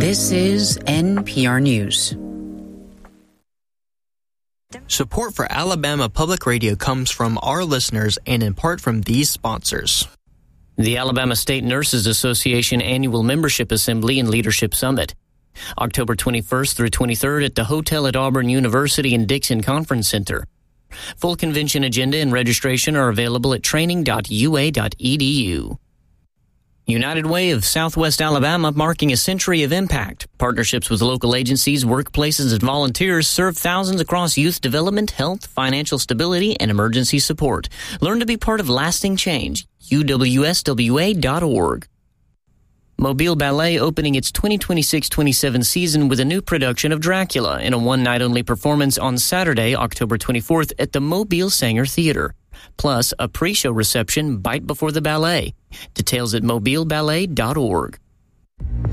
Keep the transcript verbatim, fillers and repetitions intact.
This is N P R News. Support for Alabama Public Radio comes from our listeners and in part from these sponsors. The Alabama State Nurses Association Annual Membership Assembly and Leadership Summit. October twenty-first through twenty-third at the Hotel at Auburn University in Dixon Conference Center. Full convention agenda and registration are available at training dot u a dot e d u. United Way of Southwest Alabama marking a century of impact. Partnerships with local agencies, workplaces, and volunteers serve thousands across youth development, health, financial stability, and emergency support. Learn to be part of lasting change. u w s w a dot org. Mobile Ballet opening its twenty twenty-six twenty-seven season with a new production of Dracula in a one-night-only performance on Saturday, October twenty-fourth at the Mobile Sanger Theater. Plus, a pre-show reception Bite Before the Ballet. Details at mobile ballet dot org.